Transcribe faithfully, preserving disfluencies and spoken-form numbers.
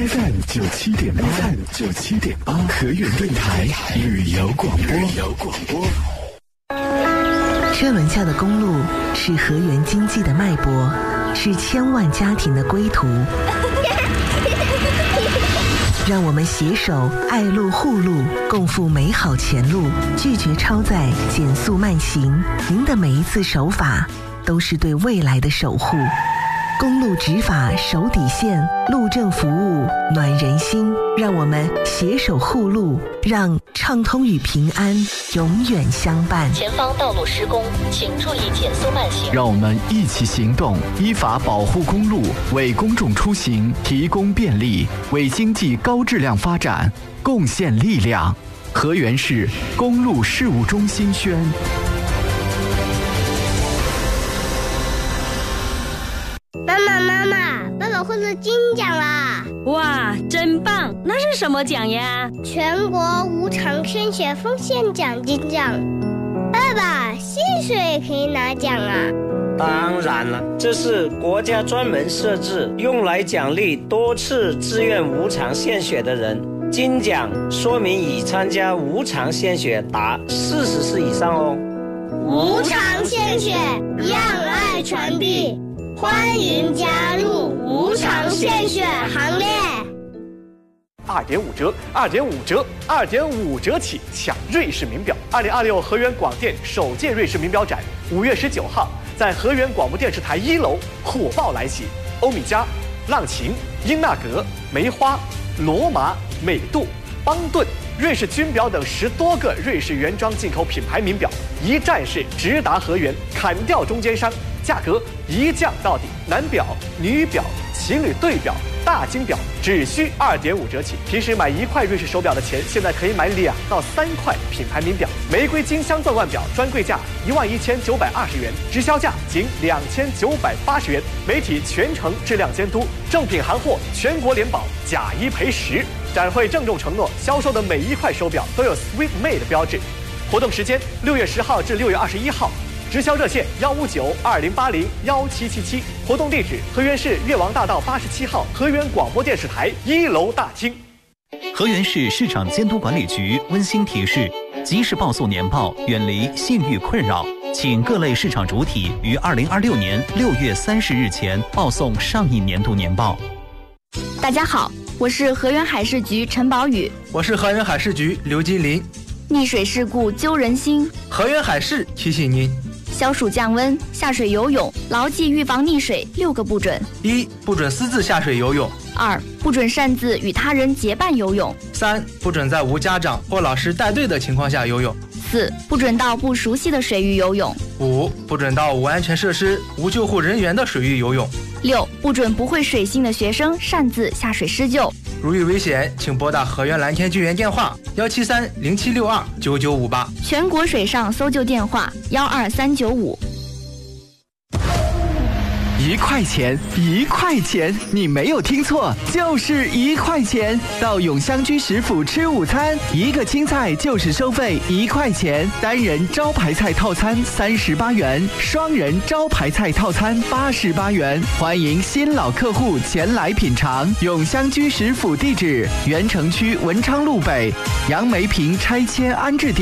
F M 九七点八 ，F M 九七点八，河源电台旅游广播。旅游广播。 车轮下的公路是河源经济的脉搏，是千万家庭的归途。让我们携手爱路护路，共赴美好前路，拒绝超载，减速慢行。您的每一次守法，都是对未来的守护。公路执法守底线，路政服务暖人心。让我们携手护路，让畅通与平安永远相伴。 前方道路施工，请注意减速慢行。 让我们一起行动，依法保护公路，为公众出行提供便利，为经济高质量发展贡献力量。河源市公路事务中心宣。 妈妈妈妈，爸爸获得金奖啦！ 哇，真棒！那是什么奖呀？ 全国无偿献血奉献奖金奖。爸爸，献血也可以拿奖啊？ 当然了，这是国家专门设置用来奖励多次自愿无偿献血的人。金奖说明已参加无偿献血达四十次以上哦。 无偿献血，让爱传递。欢迎加入无偿献血行列。 二点五折，二点五折，二点五折起抢瑞士名表！二零二六河源广电首届瑞士名表展，五月十九号在河源广播电视台一楼火爆来袭。欧米茄、浪琴、英纳格、梅花、罗马、美度、邦顿、瑞士军表等十多个瑞士原装进口品牌名表，一站式直达河源，砍掉中间商。价格一降到底，男表、女表、情侣对表、大金表只需二点五折起。平时买一块瑞士手表的钱，现在可以买两到三块品牌名表。玫瑰金镶钻腕表专柜价一万一千九百二十元，直销价仅两千九百八十元。媒体全程质量监督，正品行货全国联保，假一赔十。展会郑重承诺，销售的每一块手表都有 Sweet Made 的标志。活动时间六月十号至六月二十一号。直销热线幺五九二零八零幺七七七，活动地址河源市越王大道八十七号河源广播电视台一楼大厅。 河源市市场监督管理局温馨提示：及时报送年报，远离信誉困扰。请各类市场主体于二零二六年六月三十日前报送上一年度年报。 大家好，我是河源海事局陈宝宇。 我是河源海事局刘金林。 溺水事故揪人心， 河源海事提醒您。 消暑降温，下水游泳，牢记预防溺水六个不准： 一、不准私自下水游泳； 二、不准擅自与他人结伴游泳； 三、不准在无家长或老师带队的情况下游泳； 四、不准到不熟悉的水域游泳； 五、不准到无安全设施、无救护人员的水域游泳； 六、不准不会水性的学生擅自下水施救。 如遇危险，请拨打河源蓝天救援电话幺七三零七六二九九五八， 全国水上搜救电话幺二三九五。 一块钱，一块钱，你没有听错，就是一块钱。到永香居食府吃午餐，一个青菜就是收费一块钱，单人招牌菜套餐三十八元，双人招牌菜套餐八十八元。欢迎新老客户前来品尝。永香居食府地址：原城区文昌路北杨梅坪拆迁安置点。